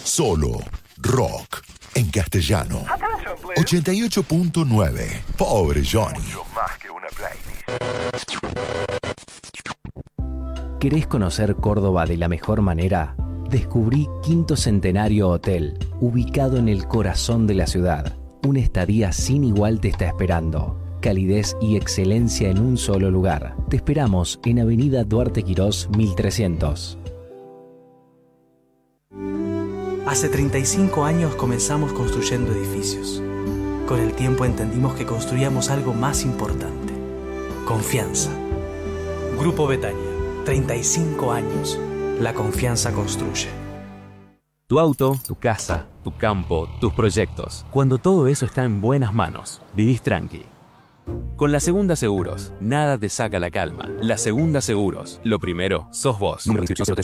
Solo rock en castellano. 88.9. Pobre Johnny. ¿Querés conocer Córdoba de la mejor manera? Descubrí Quinto Centenario Hotel, ubicado en el corazón de la ciudad. Una estadía sin igual te está esperando. Calidez y excelencia en un solo lugar. Te esperamos en Avenida Duarte Quirós 1300. Hace 35 años comenzamos construyendo edificios. Con el tiempo entendimos que construíamos algo más importante: confianza. Grupo Betania, 35 años. La confianza construye. Tu auto, tu casa, tu campo, tus proyectos. Cuando todo eso está en buenas manos, vivís tranqui. Con La Segunda Seguros, nada te saca la calma. La Segunda Seguros, lo primero, sos vos. Número de inscripción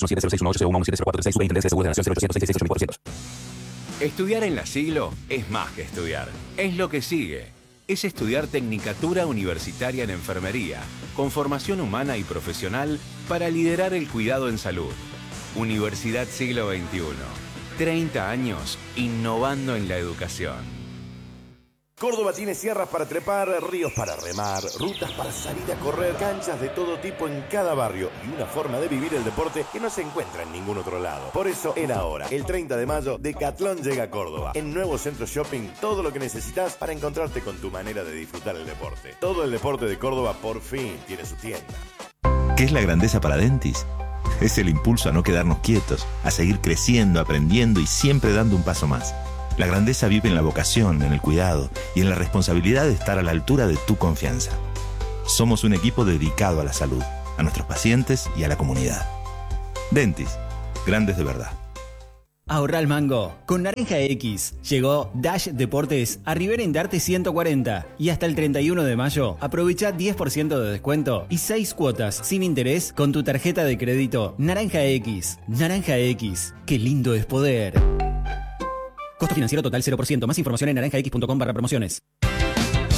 0317061801170436 Estudiar en La Siglo es más que estudiar. Es lo que sigue. Es estudiar Tecnicatura Universitaria en Enfermería, con formación humana y profesional para liderar el cuidado en salud. Universidad Siglo XXI. 30 años innovando en la educación. Córdoba tiene sierras para trepar, ríos para remar, rutas para salir a correr, canchas de todo tipo en cada barrio y una forma de vivir el deporte que no se encuentra en ningún otro lado. Por eso, era ahora, el 30 de mayo, Decathlon llega a Córdoba. En Nuevo Centro Shopping, todo lo que necesitas para encontrarte con tu manera de disfrutar el deporte. Todo el deporte de Córdoba por fin tiene su tienda. ¿Qué es la grandeza para Dentis? Es el impulso a no quedarnos quietos, a seguir creciendo, aprendiendo y siempre dando un paso más. La grandeza vive en la vocación, en el cuidado y en la responsabilidad de estar a la altura de tu confianza. Somos un equipo dedicado a la salud, a nuestros pacientes y a la comunidad. Dentis, grandes de verdad. Ahorra al mango. Con Naranja X llegó Dash Deportes a Rivera Indarte 140 y hasta el 31 de mayo aprovecha 10% de descuento y 6 cuotas sin interés con tu tarjeta de crédito Naranja X. Naranja X, qué lindo es poder. Costo financiero total 0%. Más información en naranjax.com/promociones.